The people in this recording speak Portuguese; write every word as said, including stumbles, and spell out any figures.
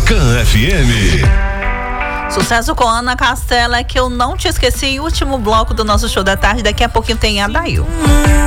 Scan F M. Sucesso com Ana Castela, é que eu não te esqueci. Último bloco do nosso show da tarde. Daqui a pouquinho tem a Dail.